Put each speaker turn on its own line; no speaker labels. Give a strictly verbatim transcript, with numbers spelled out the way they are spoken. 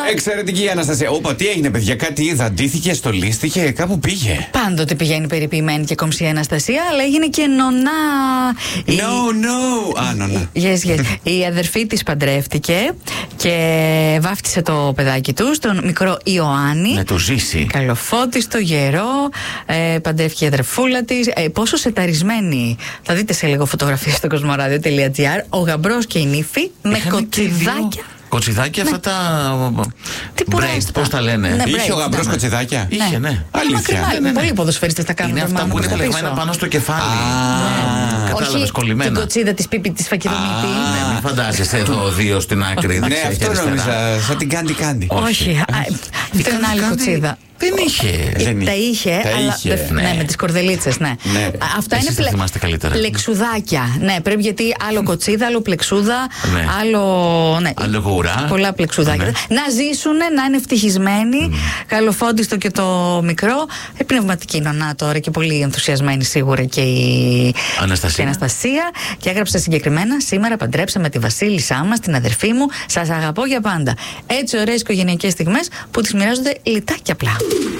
Εξαιρετική η Αναστασία. Όπα, τι έγινε, παιδιά, κάτι είδα. Αντίθηκε, στολίστηκε, κάπου πήγε.
Πάντοτε πηγαίνει περιποιημένη και κομψή η Αναστασία, αλλά έγινε και νονά.
No, no. Α, νονά.
Yes, yes. Η αδερφή της παντρεύτηκε και βάφτισε το παιδάκι του, τον μικρό Ιωάννη.
Να το ζήσει.
Καλοφώτιστο, γερό. Ε, παντρεύτηκε η αδερφούλα της. Ε, πόσο σεταρισμένη. Θα δείτε σε λίγο φωτογραφίες στο κοσμοράδιο τελεία τζι άρ. Ο γαμπρός και η νύφη με κοτσιδάκια.
Κοτσιδάκια, αυτά τα. Braids, πώς τα λένε.
Ναι,
Είχε
braids,
ο γαμπρός
ναι.
κοτσιδάκια.
Είχε, ναι.
Αλήθεια.
Ναι, ναι, ναι. Πολλοί ποδοσφαιριστές τα κάνουν.
Είναι αυτά που είναι πλεγμένα πάνω στο κεφάλι. Κατάλαβες, κολλημένα.
Την κοτσίδα της Πίπη της Φακεδονίτη.
Ναι, μην φαντάζεσαι εδώ δύο στην άκρη.
Ναι, αυτό νόμιζα. Σαν την Κάντι Κάντι.
Όχι. Αυτή είναι άλλη κοτσίδα.
Δεν είχε.
Ε, τα είχε,
τα
αλλά.
είχε.
Δε, ναι. ναι, με τις κορδελίτσες, ναι.
ναι.
Αυτά
εσείς
είναι
πλε... θυμάστε καλύτερα.
πλεξουδάκια. Ναι, πρέπει γιατί άλλο κοτσίδα, άλλο πλεξούδα,
ναι.
άλλο. Ναι,
άλλο γουρά.
Πολλά πλεξουδάκια. Ναι. Να ζήσουν, να είναι ευτυχισμένοι. Mm. Καλοφώτιστο και το μικρό. Ε, πνευματική νονά τώρα και πολύ ενθουσιασμένη σίγουρα και η
Αναστασία.
Και, η Αναστασία. Και έγραψε συγκεκριμένα: σήμερα παντρέψαμε τη βασίλισσά μας, την αδερφή μου. Σας αγαπώ για πάντα. Έτσι ωραίες οικογενειακές στιγμές που τις μοιράζονται λιτά και απλά.